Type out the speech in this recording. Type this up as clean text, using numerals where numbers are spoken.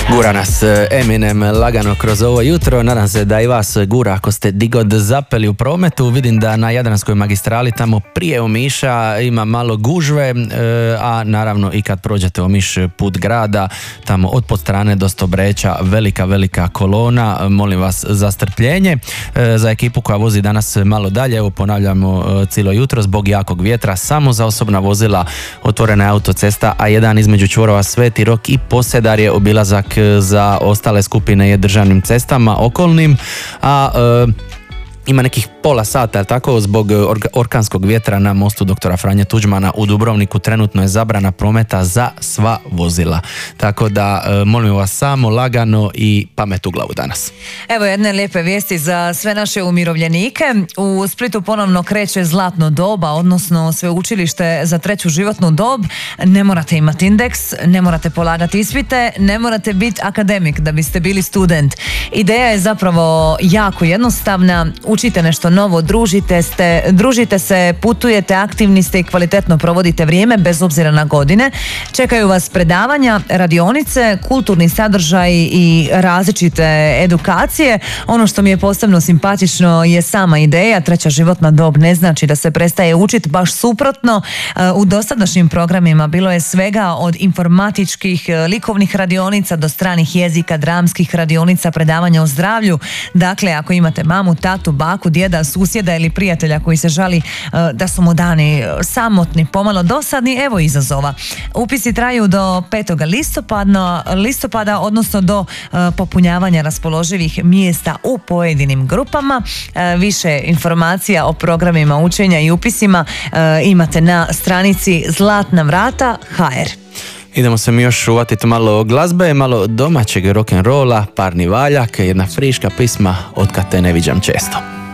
Gura nas Eminem lagano kroz ovo jutro. Nadam se da i vas gura ako ste digod zapeli u prometu. Vidim da na Jadranskoj magistrali tamo prije Omiša ima malo gužve, a naravno i kad prođete Omiš put grada, tamo od Podstrane do Stobreća velika kolona. Molim vas za strpljenje. Za ekipu koja vozi danas malo dalje, evo ponavljamo cijelo jutro, zbog jakog vjetra samo za osobna vozila otvorena je autocesta A1 između čvorova Sveti Rok i Posedar je obilazak, za ostale skupine je državnim cestama okolnim, a ima nekih pola sata, tako, zbog orkanskog vjetra na mostu doktora Franje Tuđmana u Dubrovniku trenutno je zabrana prometa za sva vozila. Tako da molim vas samo lagano i pamet u glavu danas. Evo jedne lijepe vijesti za sve naše umirovljenike. U Splitu ponovno kreće zlatno doba, odnosno sveučilište za treću životnu dob. Ne morate imati indeks, ne morate polagati ispite, ne morate biti akademik da biste bili student. Ideja je zapravo jako jednostavna. Učite nešto novo, družite se, putujete, aktivni ste i kvalitetno provodite vrijeme bez obzira na godine. Čekaju vas predavanja, radionice, kulturni sadržaj i različite edukacije. Ono što mi je posebno simpatično je sama ideja. Treća životna dob ne znači da se prestaje učiti, baš suprotno. U dosadašnjim programima bilo je svega od informatičkih, likovnih radionica do stranih jezika, dramskih radionica, predavanja o zdravlju. Dakle, ako imate mamu, tatu, baku, djeda, susjeda ili prijatelja koji se žali da su mu dani samotni, pomalo dosadni, evo izazova. Upisi traju do 5. listopada, odnosno do popunjavanja raspoloživih mjesta u pojedinim grupama. Više informacija o programima učenja i upisima imate na stranici zlatnavrata.hr. Idemo se mi još uvatiti malo glazbe, malo domaćeg rock'n'rolla, Parni valjak, jedna friška pisma Otkad te ne viđam često.